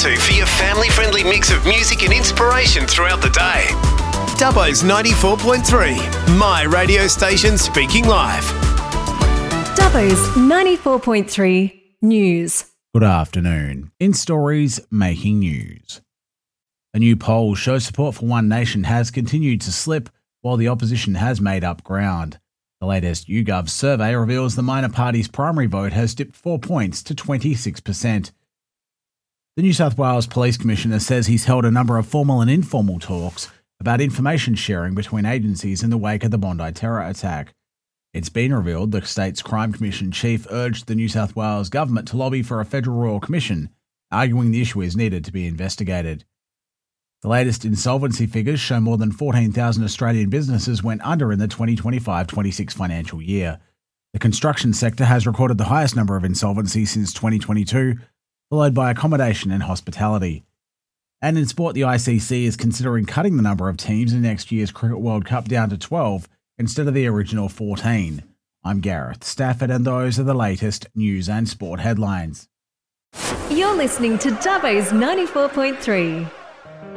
to for your family-friendly mix of music and inspiration throughout the day. Dubbo's 94.3, my radio station speaking live. Dubbo's 94.3 News. Good afternoon. In stories making news. A new poll shows support for One Nation has continued to slip while the opposition has made up ground. The latest YouGov survey reveals the minor party's primary vote has dipped 4 points to 26%. The New South Wales Police Commissioner says he's held a number of formal and informal talks about information sharing between agencies in the wake of the Bondi terror attack. It's been revealed the state's Crime Commission chief urged the New South Wales government to lobby for a federal royal commission, arguing the issue is needed to be investigated. The latest insolvency figures show more than 14,000 Australian businesses went under in the 2025-26 financial year. The construction sector has recorded the highest number of insolvencies since 2022, followed by accommodation and hospitality. And in sport, the ICC is considering cutting the number of teams in next year's Cricket World Cup down to 12 instead of the original 14. I'm Gareth Stafford, and those are the latest news and sport headlines. You're listening to Dubbo's 94.3.